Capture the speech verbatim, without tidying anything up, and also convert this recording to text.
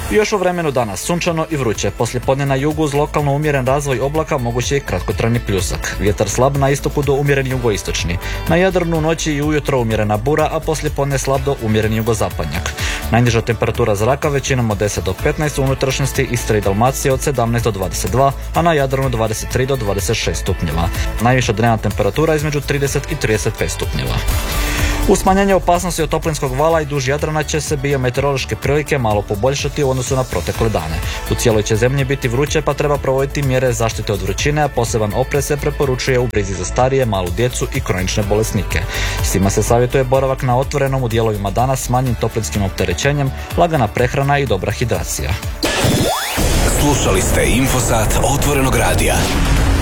Još u vremenu danas sunčano i vruće. Poslijepodne na jugu uz lokalno umjeren razvoj oblaka moguće je kratkotrajni pljusak. Vjetar slab na istoku do umjeren jugoistočni. Na Jadranu noći i ujutro umjerena bura, a poslijepodne slab do umjeren jugozapadnjak. Najniža temperatura zraka većinom od deset do petnaest, u unutrašnjosti Istre i Dalmacije od sedamnaest do dvadeset dva, a na Jadranu dvadeset tri do dvadeset šest stupnjeva. Najviša dnevna temperatura između trideset i trideset pet stupnjeva. U smanjenje opasnosti od toplinskog vala i duž Jadrana će se biometeorološke prilike malo poboljšati u odnosu na protekle dane. U cijeloj će zemlji biti vruće, pa treba provoditi mjere zaštite od vrućine, a poseban oprez se preporučuje u brizi za starije, malu djecu i kronične bolesnike. Svima se savjetuje boravak na otvorenom u dijelovima dana s manjim toplinskim opterećenjem, lagana prehrana i dobra hidracija. Slušali ste Infosat Otvorenog radija.